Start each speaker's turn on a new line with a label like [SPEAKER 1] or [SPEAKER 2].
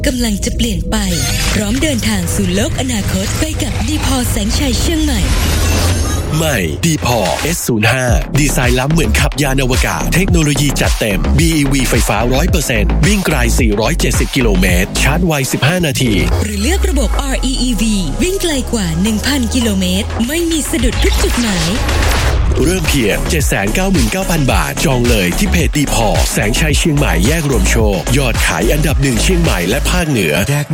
[SPEAKER 1] กำลังจะเปลี่ยนไปพร้อมเดินทางสู่โลกอนาคตไปกับดีพอแสงชัยเชียงใหม่
[SPEAKER 2] ใหม่ดีพอ S05 ดีไซน์ล้ำเหมือนขับยานอวกาศเทคโนโลยีจัดเต็ม BEV ไฟฟ้า 100% วิ่งไกล470กิโลเมตรชาร์จไว15นาที
[SPEAKER 1] หรือเลือกระบบ REEV วิ่งไกลกว่า 1,000 กิโลเมตรไม่มีสะดุดทุกจุดหมาย
[SPEAKER 2] เริ่มเพียง 799,000 บาทจองเลยที่เพจดีพอแสงชัยเชียงใหม่แยกรวมโชคยอดขายอันดับ1เชียงใหม่และภาคเหนือ